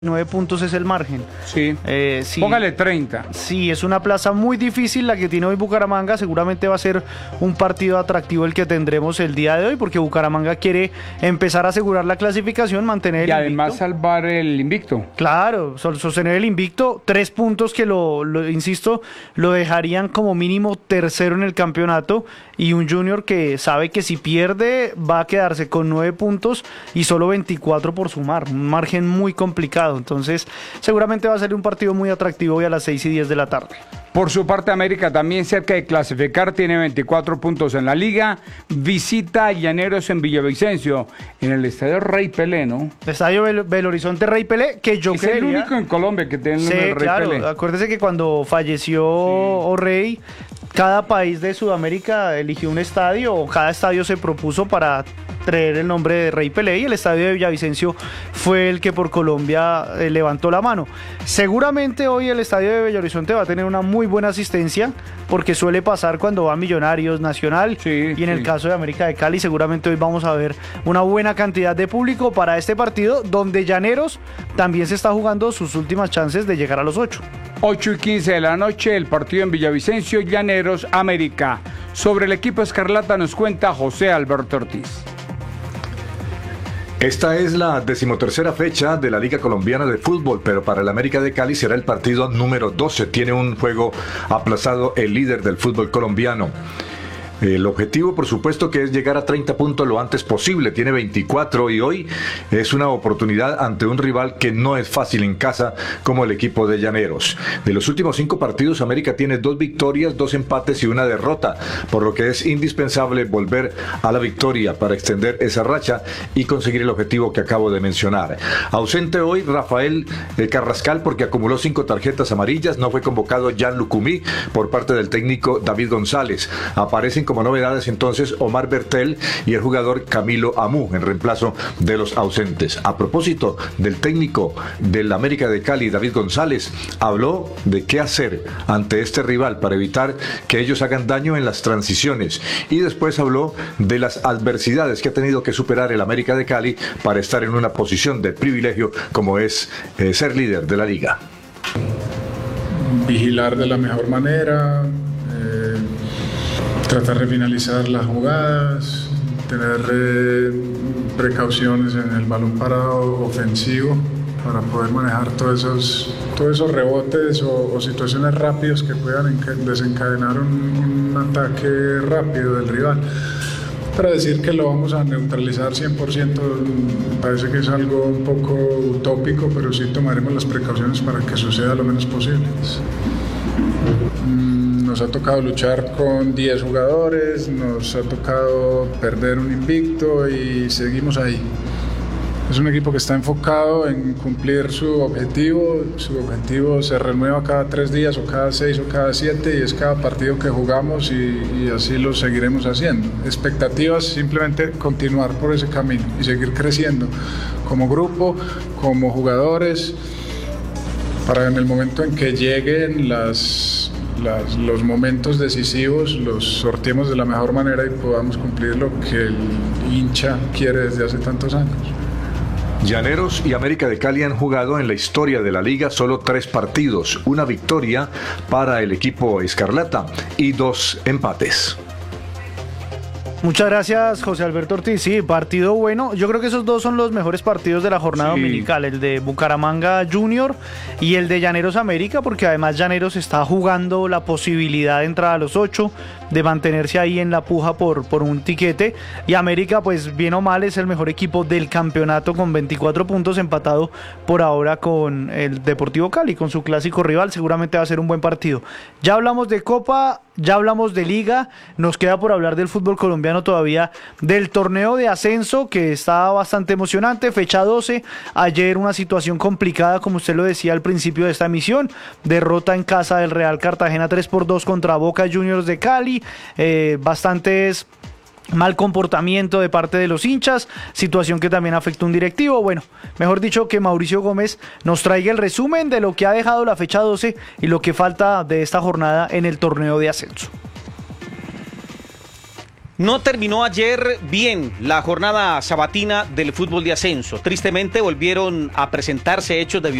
9 puntos es el margen. Sí. Sí. Póngale 30. Sí, es una plaza muy difícil la que tiene hoy Bucaramanga. Seguramente va a ser un partido atractivo el que tendremos el día de hoy, porque Bucaramanga quiere empezar a asegurar la clasificación, mantener el Y además invicto. salvar el invicto. Claro, sostener el invicto, 3 puntos que insisto, lo dejarían como mínimo tercero en el campeonato, y un Junior que sabe que si pierde va a quedarse con 9 puntos y solo 24 por sumar, un margen muy complicado. Entonces seguramente va a ser un partido muy atractivo hoy a las 6:10 de la tarde. Por su parte, América también cerca de clasificar, tiene 24 puntos en la liga. Visita a Llaneros en Villavicencio, en el estadio Rey Pelé, ¿no? Estadio Belo Horizonte Rey Pelé, que yo Es creería... el único en Colombia que tiene el Sí, nombre de Rey claro. Pelé. Acuérdese que cuando falleció O'Reilly, cada país de Sudamérica eligió un estadio, o cada estadio se propuso para traer el nombre de Rey Pelé, y el estadio de Villavicencio fue el que por Colombia levantó la mano. Seguramente hoy el estadio de Belo Horizonte va a tener una muy buena asistencia, porque suele pasar cuando va Millonarios, Nacional, Sí, y en el sí. caso de América de Cali seguramente hoy vamos a ver una buena cantidad de público para este partido, donde Llaneros también se está jugando sus últimas chances de llegar a los 8. 8:15 de la noche, el partido en Villavicencio, Llaneros, América. Sobre el equipo Escarlata nos cuenta José Alberto Ortiz. Esta es la 13ª fecha de la Liga Colombiana de Fútbol, pero para el América de Cali será el partido número 12. Tiene un juego aplazado el líder del fútbol colombiano. El objetivo, por supuesto, que es llegar a 30 puntos lo antes posible. Tiene 24 y hoy es una oportunidad ante un rival que no es fácil en casa, como el equipo de Llaneros. De los últimos 5 partidos, América tiene 2 victorias, 2 empates y 1 derrota, por lo que es indispensable volver a la victoria para extender esa racha y conseguir el objetivo que acabo de mencionar. Ausente hoy Rafael Carrascal porque acumuló 5 tarjetas amarillas. No fue convocado Jan Lucumí por parte del técnico David González. Aparecen como novedades entonces Omar Bertel y el jugador Camilo Amú en reemplazo de los ausentes. A propósito del técnico del América de Cali, David González, habló de qué hacer ante este rival para evitar que ellos hagan daño en las transiciones, y después habló de las adversidades que ha tenido que superar el América de Cali para estar en una posición de privilegio como es ser líder de la liga. Vigilar de la mejor manera, tratar de finalizar las jugadas, tener precauciones en el balón parado ofensivo para poder manejar todos esos rebotes o situaciones rápidas que puedan desencadenar un ataque rápido del rival. Para decir que lo vamos a neutralizar 100% parece que es algo un poco utópico, pero sí tomaremos las precauciones para que suceda lo menos posible. Nos ha tocado luchar con 10 jugadores, nos ha tocado perder un invicto y seguimos ahí. Es un equipo que está enfocado en cumplir su objetivo. Su objetivo se renueva cada 3 días o cada 6 o cada 7, y es cada partido que jugamos, y así lo seguiremos haciendo. Expectativas, simplemente continuar por ese camino y seguir creciendo como grupo, como jugadores, para en el momento en que lleguen los momentos decisivos los sorteemos de la mejor manera y podamos cumplir lo que el hincha quiere desde hace tantos años. Llaneros y América de Cali han jugado en la historia de la liga solo 3 partidos, 1 victoria para el equipo Escarlata y 2 empates. Muchas gracias, José Alberto Ortiz. Sí, partido bueno. Yo creo que esos 2 son los mejores partidos de la jornada dominical, el de Bucaramanga Junior y el de Llaneros América, porque además Llaneros está jugando la posibilidad de entrar a los 8, de mantenerse ahí en la puja por un tiquete, y América, pues bien o mal, es el mejor equipo del campeonato con 24 puntos, empatado por ahora con el Deportivo Cali, con su clásico rival. Seguramente va a ser un buen partido. Ya hablamos de Copa, ya hablamos de Liga, nos queda por hablar del fútbol colombiano todavía, del torneo de ascenso, que está bastante emocionante. Fecha 12, ayer una situación complicada, como usted lo decía al principio de esta emisión, derrota en casa del Real Cartagena 3-2 contra Boca Juniors de Cali, bastantes mal comportamiento de parte de los hinchas, situación que también afectó a un directivo. Bueno, mejor dicho, que Mauricio Gómez nos traiga el resumen de lo que ha dejado la fecha 12 y lo que falta de esta jornada en el torneo de ascenso. No terminó ayer bien la jornada sabatina del fútbol de ascenso. Tristemente volvieron a presentarse hechos de